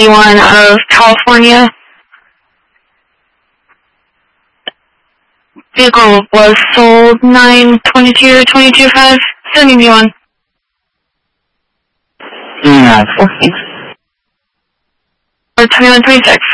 71 out of California. Vehicle was sold 9/22/2025. Sending you on. Yeah, 2126.